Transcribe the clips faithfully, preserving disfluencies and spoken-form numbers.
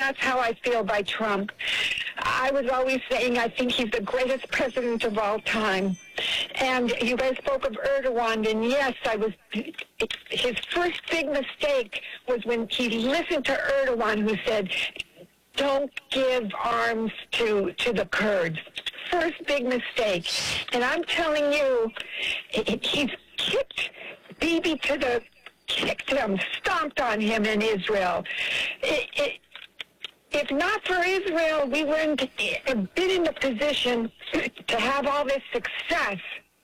that's how I feel by Trump. I was always saying I think he's the greatest president of all time. And you guys spoke of Erdogan, and yes, I was. His first big mistake was when he listened to Erdogan, who said, "Don't give arms to to the Kurds." First big mistake. And I'm telling you, it, he's kicked Bibi to the, kicked him, stomped on him in Israel. It, it, if not for Israel, we wouldn't have been in the position to have all this success.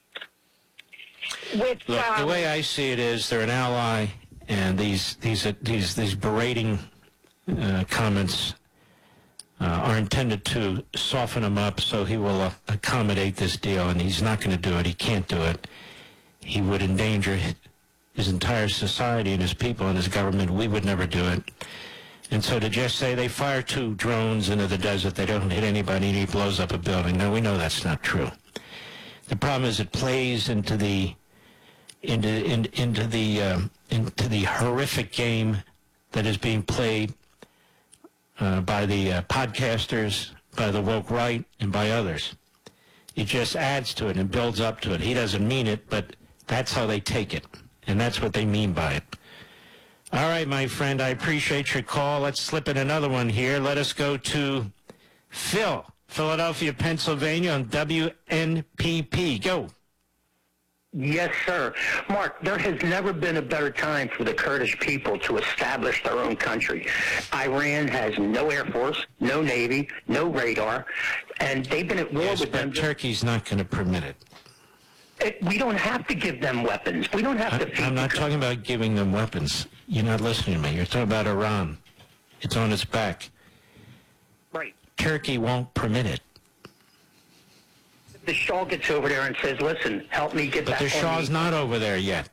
With, Look, um, the way I see it is they're an ally, and these these uh, these these berating uh, comments uh, are intended to soften him up so he will uh, accommodate this deal, and he's not going to do it. He can't do it. He would endanger his entire society and his people and his government. We would never do it. And so to just say they fire two drones into the desert, they don't hit anybody, and he blows up a building. No, we know that's not true. The problem is it plays into the into in, into the uh, into the horrific game that is being played uh, by the uh, podcasters, by the woke right, and by others. It just adds to it and builds up to it. He doesn't mean it, but that's how they take it, and that's what they mean by it. All right, my friend, I appreciate your call. Let's slip in another one here. Let us go to Phil, Philadelphia, Pennsylvania, on W N P P. Go. Yes, sir. Mark, there has never been a better time for the Kurdish people to establish their own country. Iran has no air force, no navy, no radar, and they've been at war Yes, with but them. Turkey's not going to permit it. It, we don't have to give them weapons. We don't have I, to feed I'm not the, talking about giving them weapons. You're not listening to me. You're talking about Iran. It's on its back. Right. Turkey won't permit it. The Shah gets over there and says, listen, help me get But back the on Shah's me. not over there yet.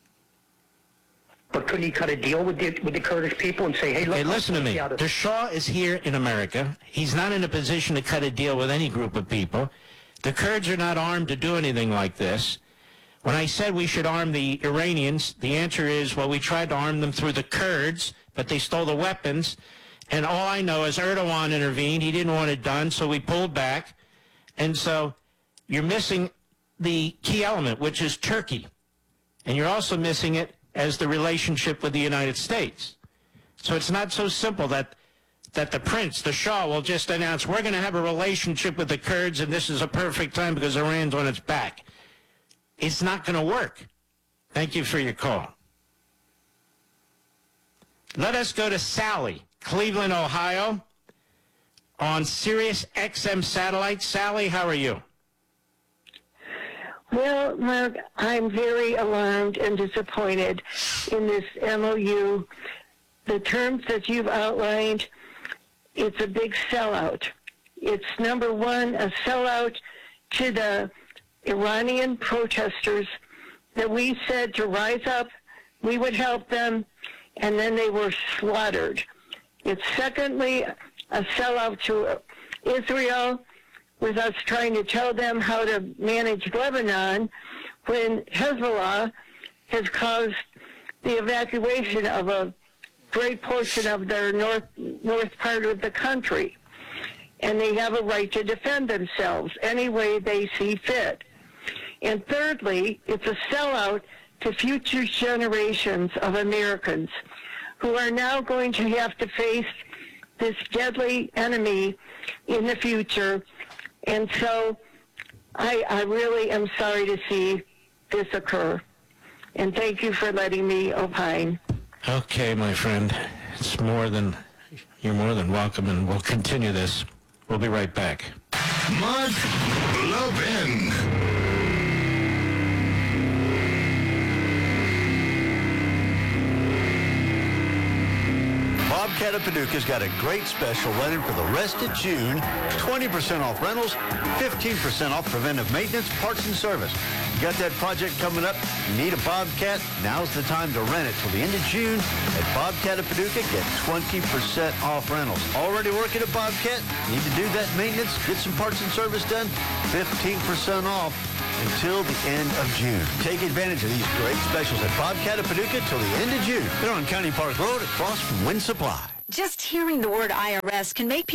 But couldn't he cut a deal with the, with the Kurdish people and say, hey, look. Hey, listen to me. Of- The Shah is here in America. He's not in a position to cut a deal with any group of people. The Kurds are not armed to do anything like this. When I said we should arm the Iranians, the answer is, well, we tried to arm them through the Kurds, but they stole the weapons. And all I know is Erdogan intervened. He didn't want it done, so we pulled back. And so you're missing the key element, which is Turkey. And you're also missing it as the relationship with the United States. So it's not so simple that that the prince, the Shah, will just announce, we're going to have a relationship with the Kurds, and this is a perfect time because Iran's on its back. It's not going to work. Thank you for your call. Let us go to Sally, Cleveland, Ohio, on Sirius X M satellite. Sally, how are you? Well, Mark, I'm very alarmed and disappointed in this M O U. The terms that you've outlined, it's a big sellout. It's, number one, a sellout to the Iranian protesters that we said to rise up, we would help them, and then they were slaughtered. It's, secondly, a sellout to Israel, with us trying to tell them how to manage Lebanon when Hezbollah has caused the evacuation of a great portion of their north north part of the country. And they have a right to defend themselves any way they see fit. And thirdly, it's a sellout to future generations of Americans who are now going to have to face this deadly enemy in the future. And so I, I really am sorry to see this occur. And thank you for letting me opine. Okay, my friend. It's more than, you're more than welcome, and we'll continue this. We'll be right back. Mark Levin. Bobcat of Paducah's got a great special running for the rest of June. twenty percent off rentals, fifteen percent off preventive maintenance, parts, and service. You got that project coming up? You need a Bobcat? Now's the time to rent it till the end of June. At Bobcat of Paducah, get twenty percent off rentals. Already working at Bobcat? Need to do that maintenance? Get some parts and service done? fifteen percent off until the end of June. Take advantage of these great specials at Bobcat of Paducah till the end of June. They're on County Park Road across from Wind Supply. Just hearing the word I R S can make